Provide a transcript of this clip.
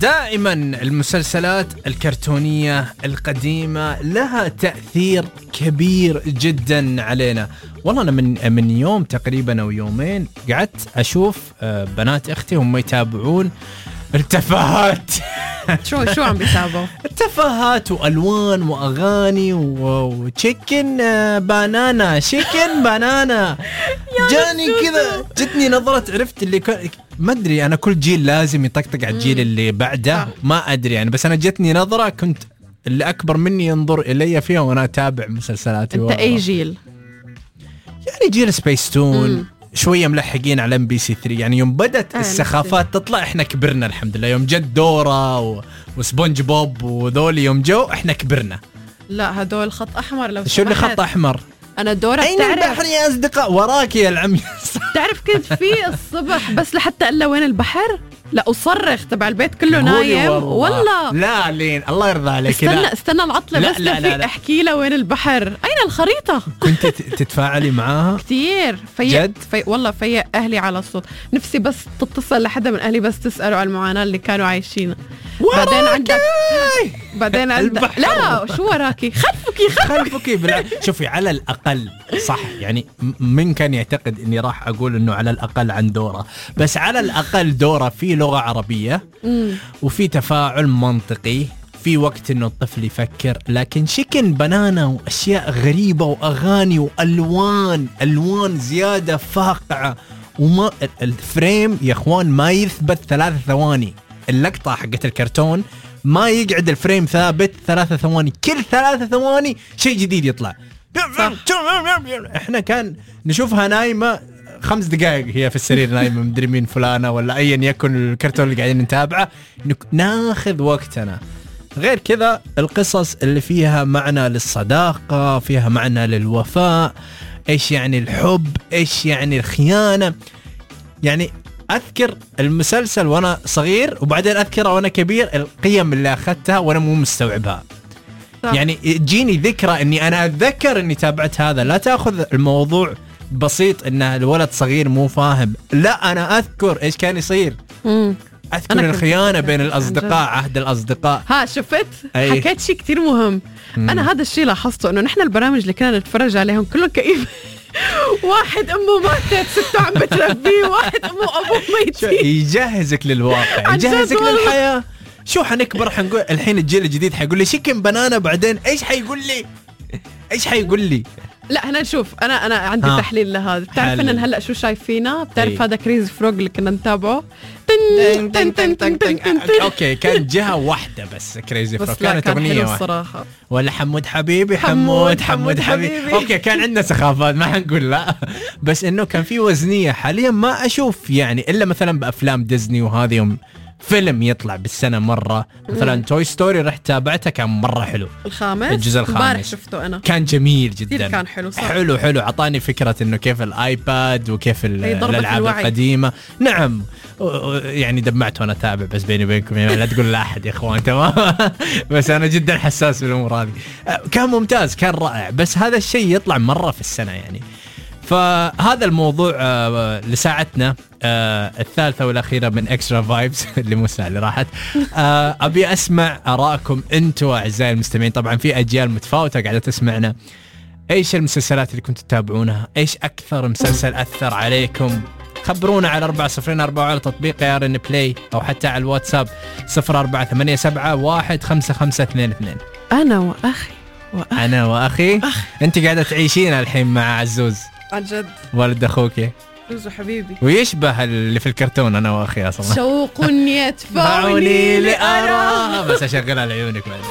دائما المسلسلات الكرتونية القديمة لها تأثير كبير جدا علينا. والله أنا من يوم تقريبا أو يومين قعدت أشوف بنات أختي هم يتابعون التفاهات. شو عم بيتابعوا؟ التفاهات وألوان وأغاني وشيكن بانانا شيكن بانانا. جاني كذا جتني نظرة، عرفت اللي ما أدري، أنا كل جيل لازم يطقطق على الجيل اللي بعده، ما أدري يعني، بس أنا جتني نظرة كنت اللي أكبر مني ينظر إلي فيها وأنا أتابع مسلسلاتي. أنت أي جيل؟ يعني جيل سبيستون، شوية ملحقين على MBC 3. يعني يوم بدت السخافات تطلع احنا كبرنا الحمد لله. يوم جد دورا وسبونج بوب وذولي يوم جو احنا كبرنا. لا هدول خط أحمر. لو شو اللي خط أحمر؟ أنا دورة أين البحر يا أصدقاء؟ وراك يا العمي. تعرف كنت في الصبح بس لحتى قال له وين البحر؟ لا أصرخ تبع البيت كله نايم والله. لا لين الله يرضى عليك. استنى العطلة لا بس لا احكي له وين البحر، أين الخريطة. كنت تتفاعلي معاها كتير. جد؟ والله في أهلي على الصوت. نفسي بس تتصل لحدا من أهلي بس تسألوا على المعاناة اللي كانوا عايشينها. بعدين عندك لا شو وراكي؟ خلفك شوفي على الأقل صح يعني. من كان يعتقد إني راح أقول إنه على الأقل عن دورة، بس على الأقل دورة في لغة عربية وفي تفاعل منطقي، في وقت إنه الطفل يفكر. لكن شيكن بنانا وأشياء غريبة وأغاني وألوان زيادة فاقعة، وما الفريم يا إخوان ما يثبت 3 ثواني. اللقطة حقت الكرتون ما يقعد الفريم ثابت 3 ثواني، كل 3 ثواني شيء جديد يطلع. احنا كان نشوفها نايمة 5 دقائق هي في السرير نايمة، مدري مين فلانة ولا أيا يكن الكرتون اللي قاعدين نتابعه، ناخذ وقتنا. غير كذا القصص اللي فيها معنى للصداقة، فيها معنى للوفاء، ايش يعني الحب، ايش يعني الخيانة. يعني أذكر المسلسل وأنا صغير وبعدين أذكره وأنا كبير، القيم اللي أخذتها وأنا مو مستوعبها. يعني جيني ذكرى أني أنا أتذكر أني تابعت هذا. لا تأخذ الموضوع بسيط أن الولد صغير مو فاهم، لا أنا أذكر إيش كان يصير. أذكر الخيانة بين الأصدقاء، عهد الأصدقاء. شفت حكيت شيء كتير مهم. أنا هذا الشيء لاحظته، أنه نحن البرامج اللي كنا نتفرج عليهم كلهم كئيب. واحد أمه ماتت، سته عم بتربيه، واحد أمه أبوه ميتين. يجهزك للواقع، يجهزك للحياة. شو حنكبر حنقول الحين الجيل الجديد حيقول لي شيكن بنانا، بعدين ايش حيقول لي؟ لا هنا نشوف. انا عندي تحليل لهذا. بتعرف ان هلا شو شايفينا؟ بتعرف هذا كريزي فروغ اللي كنا نتابعه؟ اوكي كان جهة واحدة بس كريزي فروغ، كانت اغنية الصراحة. ولا حمود حبيبي حمود حبيبي. اوكي كان عندنا سخافات ما حنقول لا، بس انه كان في وزنية. حاليا ما اشوف يعني الا مثلا بافلام ديزني، وهذه يوم فيلم يطلع بالسنة مرة، مثلا توي ستوري رحت تابعته كان مرة حلو. الجزء الخامس شفته أنا، كان جميل جدا، كان حلو صح. حلو عطاني فكرة إنه كيف الآيباد وكيف الألعاب القديمة. نعم يعني دمعت وأنا تابع، بس بيني وبينكم يعني لا تقول لأحد يا إخوان تمام. بس أنا جدا حساس بالأمور هذه. كان ممتاز، كان رائع، بس هذا الشيء يطلع مرة في السنة يعني. فهذا الموضوع لساعتنا الثالثة والأخيرة من إكسترا فايبس اللي مو الساعة اللي راحت. أبي أسمع آراءكم أنتوا أعزائي المستمعين. طبعا في أجيال متفاوتة قاعدة تسمعنا. إيش المسلسلات اللي كنتوا تتابعونها؟ إيش أكثر مسلسل أثر عليكم؟ خبرونا على 4044 على تطبيق ARN Play، أو حتى على الواتساب 0487155522. أنا وأخي أنت قاعدة تعيشين الحين مع عزوز عن جد، والد أخوك عزوز حبيبي، ويشبه اللي في الكرتون أنا وأخي أصلا. شوق يدفعني لأراه، بس أشغلها لعيونك بعد.